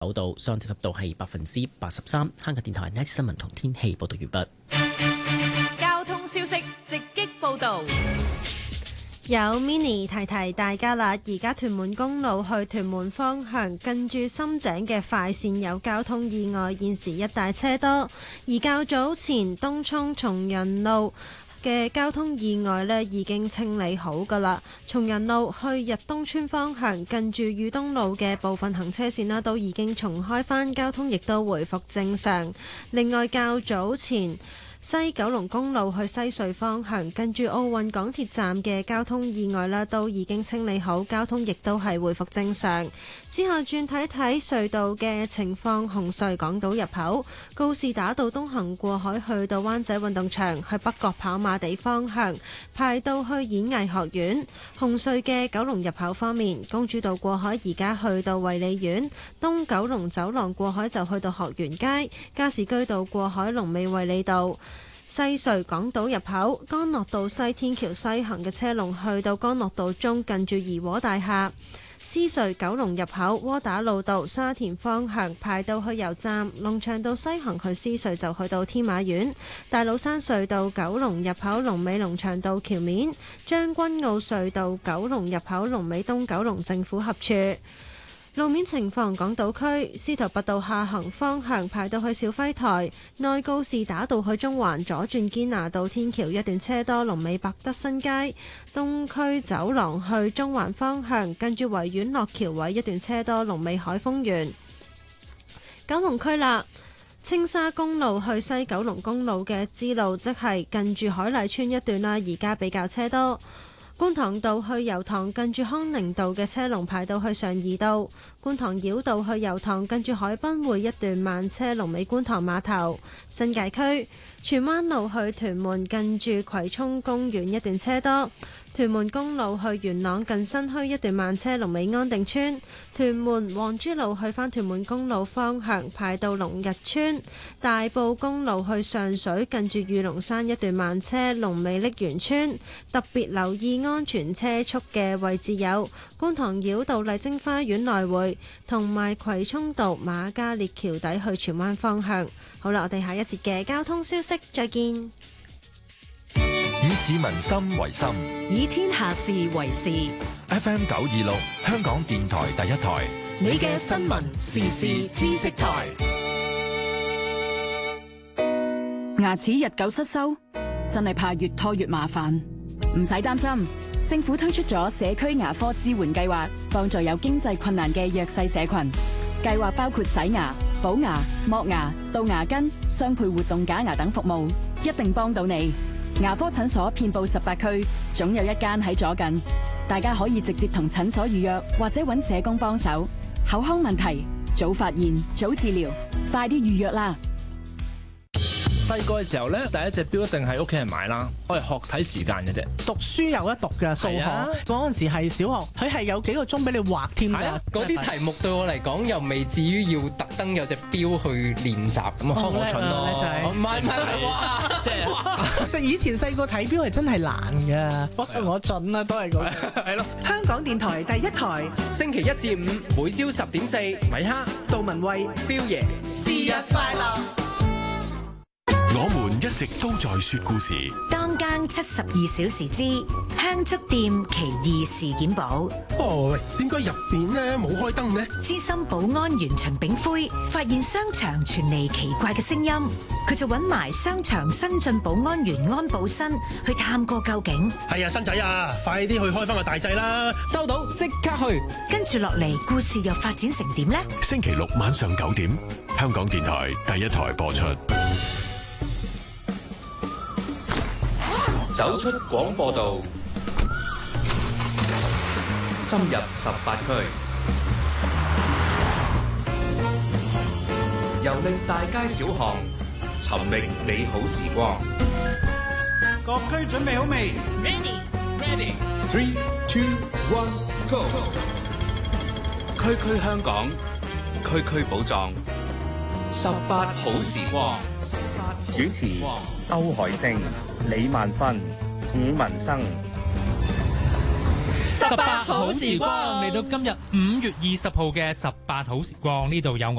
度，相對濕度係83%。香港電台呢一節新聞同天氣報道完畢。 交通消息直擊報道。 有 mini 提提大家啦，而家屯門公路去屯門方向近住深井嘅快線有交通意外，現時一帶車多。而較早前東涌松仁路嘅交通意外呢已經清理好㗎喇，松仁路去日東村方向近住裕東路嘅部分行車線啦都已經重開返，交通亦都回復正常。另外較早前西九龍公路去西隧方向近住奧運港鐵站嘅交通意外啦都已經清理好，交通亦都係回復正常。之後轉睇睇隧道嘅情況，紅隧港島入口告士打道東行過海去到灣仔運動場，去北角跑馬地方向排到去演藝學院。紅隧嘅九龍入口方面，公主道過海而家去到衛理苑，東九龍走廊過海就去到學園街，加士居道過海龍尾衛理道。西隧港島入口干諾道西天橋西行嘅車龍去到干諾道中近住怡和大廈。獅隧九龍入口窩打老道沙田方向排到去油站，龍翔道西行去獅隧就去到天馬苑。大老山隧道九龍入口龍尾龍翔道橋面，將軍澳隧道九龍入口龍尾東九龍政府合署。路面情況，港島區司徒拔道下行方向排到去小輝台，內告士打道去中環左轉堅拿道天橋一段車多，龍尾百德新街。東區走廊去中環方向跟住維園落橋位一段車多，龍尾海峰園。九龍區啦，青沙公路去西九龍公路嘅支路，即係近住海麗村一段啦，而家比較車多。觀塘道去油塘近住康寧道嘅車龍排到去上怡道，觀塘繞道去油塘近住海濱會一段慢車，龍尾觀塘碼頭。新界區荃灣路去屯門近住葵涌公園一段車多，屯門公路去元朗近新墟一段慢車，龍尾安定村。屯門黃珠路去返屯門公路方向排到龍日村，大埔公路去上水近住御龍山一段慢車，龍尾瀝源村。特別留意安全車速嘅位置有觀塘繞道麗晶花園來回，同埋葵涌道瑪嘉烈橋底去荃灣方向。好啦，我哋下一節嘅交通消息再見。 以市民心為心， 以天下事為事。 FM 926香港電台第一台， 你嘅新聞時事知識台。 牙齒日久失修，真係怕越拖越麻煩。唔使擔心，政府推出咗社區牙科支援計劃，幫助有經濟困難嘅弱勢社群。計劃包括洗牙、補牙、剝牙、杜牙根、雙倍活動假牙等服務，一定幫到你。牙科診所遍佈18區，總有一間喺左近。大家可以直接同診所預約，或者揾社工幫手。口腔問題，早發現，早治療，快啲預約啦！ 細個嘅時候咧，第一隻錶一定係屋企人買啦，我係學睇時間嘅啫。 讀書有得讀嘅數學，嗰陣時係小學，佢係有幾個鐘俾你畫添㗎。 嗰啲題目對我嚟講又未至於要特登有隻錶去練習咁啊， 我蠢咯。 唔係哇，即係其實以前細個睇錶係真係難㗎，不過我準啦，都係咁。 係咯。 香港電台第一台， 星期一至五每朝10:4， 米哈、 杜文慧、 錶爺， 是日快樂。 我們一直都在說故事。 當間72小時之香燭店奇異事件簿。 喂，點解入邊咧冇開燈呢？ 資深保安員陳炳輝發現商場傳嚟奇怪嘅聲音，佢就揾埋商場新進保安員安保新去探過究竟。 係啊，新仔啊，快啲去開翻個大掣啦！ 收到，即刻去。 跟住落嚟，故事又發展成點呢？ 星期六晚上9點，香港電台第一台播出。 走出廣播道，深入18區，遊歷大街小巷，尋覓美好時光。 各區準備好未 ？Ready, 3, 2, 1, go！ 區區香港，區區寶藏，18好時光。 主持歐海星、李萬芬、伍文生。 18好時光嚟到今日5月20號嘅18好時光，呢度有我。